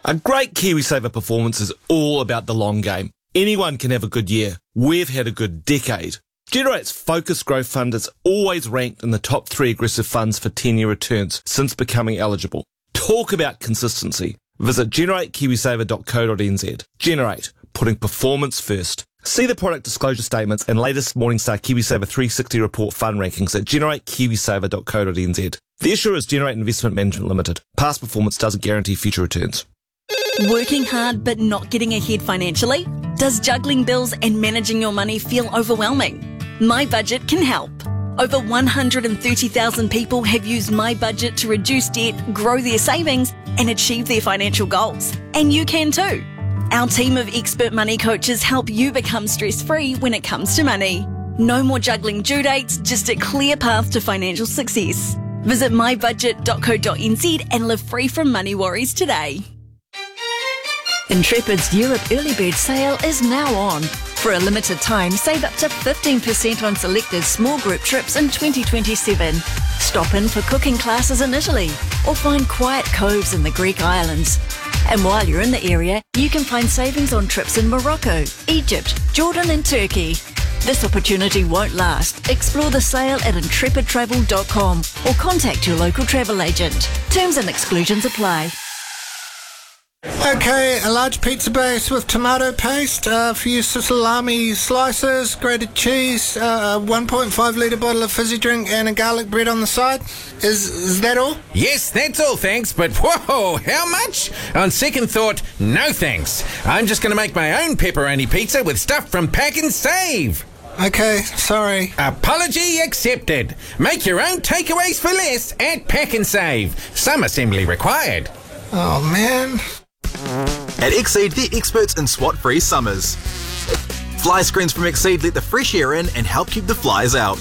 A great KiwiSaver performance is all about the long game. Anyone can have a good year. We've had a good decade. Generate's Focus Growth Fund is always ranked in the top 3 aggressive funds for 10-year returns since becoming eligible. Talk about consistency. Visit generatekiwisaver.co.nz. Generate, putting performance first. See the product disclosure statements and latest Morningstar KiwiSaver 360 report fund rankings at generatekiwisaver.co.nz. The issuer is Generate Investment Management Limited. Past performance doesn't guarantee future returns. Working hard but not getting ahead financially? Does juggling bills and managing your money feel overwhelming? My Budget can help. Over 130,000 people have used My Budget to reduce debt, grow their savings and achieve their financial goals. And you can too. Our team of expert money coaches help you become stress-free when it comes to money. No more juggling due dates, just a clear path to financial success. Visit mybudget.co.nz and live free from money worries today. Intrepid's Europe Early Bird Sale is now on. For a limited time, save up to 15% on selected small group trips in 2027. Stop in for cooking classes in Italy or find quiet coves in the Greek islands. And while you're in the area, you can find savings on trips in Morocco, Egypt, Jordan and Turkey. This opportunity won't last. Explore the sale at intrepidtravel.com or contact your local travel agent. Terms and exclusions apply. Okay, a large pizza base with tomato paste, a few salami slices, grated cheese, a 1.5 litre bottle of fizzy drink and a garlic bread on the side. Is that all? Yes, that's all, thanks, but whoa, how much? On second thought, no thanks. I'm just going to make my own pepperoni pizza with stuff from Pack and Save. Okay, sorry. Apology accepted. Make your own takeaways for less at Pack and Save. Some assembly required. Oh, man. At Exceed, they're experts in SWAT-free summers. Fly screens from Exceed let the fresh air in and help keep the flies out.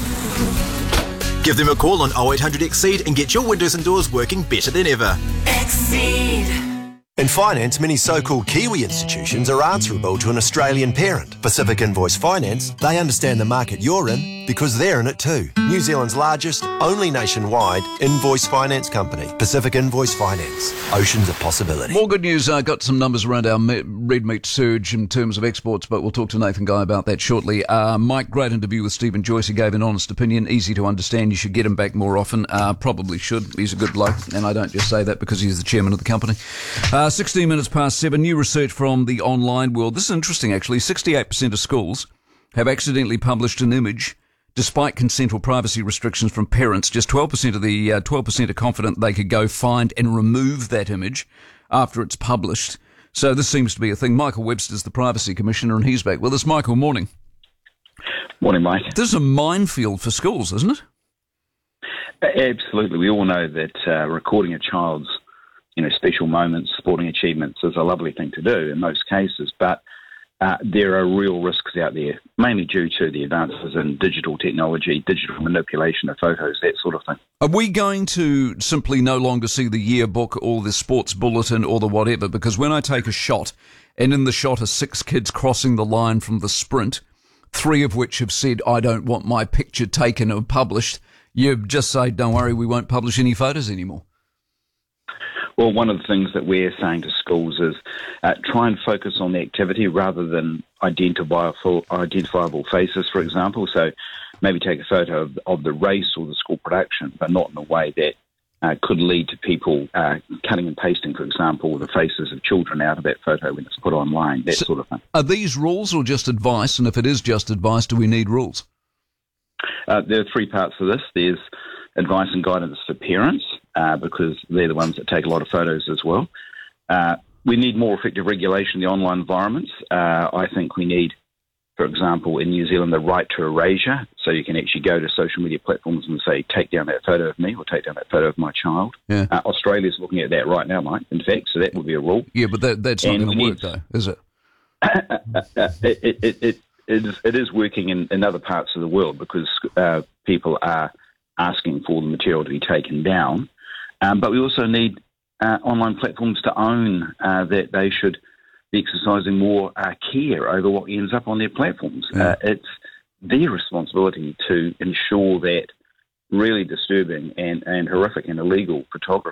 Give them a call on 0800 Exceed and get your windows and doors working better than ever. Exceed. In finance, many so-called Kiwi institutions are answerable to an Australian parent. Pacific Invoice Finance, they understand the market you're in because they're in it too. New Zealand's largest, only nationwide invoice finance company. Pacific Invoice Finance. Oceans of possibility. More good news. I got some numbers around our red meat surge in terms of exports, but we'll talk to Nathan Guy about that shortly. Mike, great interview with Stephen Joyce. He gave an honest opinion, easy to understand. You should get him back more often. Probably should. He's a good bloke, and I don't just say that because he's the chairman of the company. 16 minutes past 7. New research from the online world. This is interesting, actually. 68% of schools have accidentally published an image despite consent or privacy restrictions from parents. Just 12% of the 12% are confident they could go find and remove that image after it's published. So this seems to be a thing. Michael Webster's the Privacy Commissioner, and he's back with us. Michael, morning. Morning, Mike. This is a minefield for schools, isn't it? Absolutely. We all know that recording a child's special moments, sporting achievements is a lovely thing to do in most cases, but there are real risks out there, mainly due to the advances in digital technology, digital manipulation of photos, that sort of thing. Are we going to simply no longer see the yearbook or the sports bulletin or the whatever? Because when I take a shot, and in the shot are 6 kids crossing the line from the sprint, 3 of which have said, I don't want my picture taken or published, you just say, don't worry, we won't publish any photos anymore. Well, one of the things that we're saying to schools is try and focus on the activity rather than identifiable faces, for example. So maybe take a photo of the race or the school production, but not in a way that could lead to people cutting and pasting, for example, the faces of children out of that photo when it's put online, that sort of thing. Are these rules or just advice? And if it is just advice, do we need rules? There are 3 parts to this. There's advice and guidance for parents, because they're the ones that take a lot of photos as well. We need more effective regulation in the online environments. I think we need, for example, in New Zealand, the right to erasure, so you can actually go to social media platforms and say, take down that photo of me or take down that photo of my child. Yeah. Australia's looking at that right now, Mike, in fact, so that would be a rule. Yeah, but that's not going to work, though, is it? It is working in other parts of the world because people are asking for the material to be taken down. But we also need online platforms to own that they should be exercising more care over what ends up on their platforms. Yeah. It's their responsibility to ensure that really disturbing and horrific and illegal photography